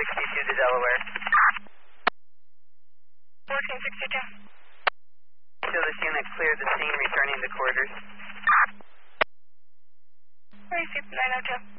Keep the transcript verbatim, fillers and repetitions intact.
sixty-two to Delaware. fourteen sixty-two. Show this unit cleared the scene, returning to quarters. Receipt nine oh two.